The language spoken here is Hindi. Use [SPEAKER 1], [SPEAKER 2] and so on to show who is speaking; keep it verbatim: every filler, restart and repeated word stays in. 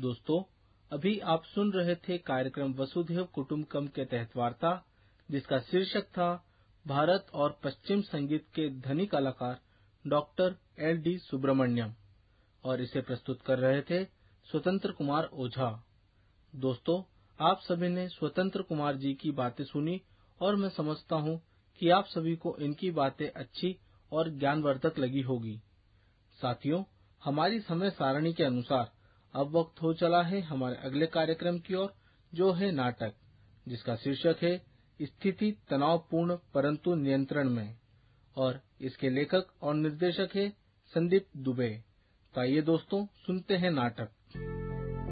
[SPEAKER 1] दोस्तों, अभी आप सुन रहे थे कार्यक्रम वसुधैव कुटुंबकम के तहत वार्ता, जिसका शीर्षक था भारत और पश्चिम संगीत के धनी कलाकार डॉक्टर एल डी सुब्रमण्यम, और इसे प्रस्तुत कर रहे थे स्वतंत्र कुमार ओझा। दोस्तों, आप सभी ने स्वतंत्र कुमार जी की बातें सुनी और मैं समझता हूँ कि आप सभी को इनकी बातें अच्छी और ज्ञानवर्धक लगी होगी। साथियों, हमारी समय सारणी के अनुसार अब वक्त हो चला है हमारे अगले कार्यक्रम की ओर, जो है नाटक, जिसका शीर्षक है स्थिति तनावपूर्ण परंतु नियंत्रण में, और इसके लेखक और निर्देशक है संदीप दुबे। तो आइए दोस्तों, सुनते हैं नाटक।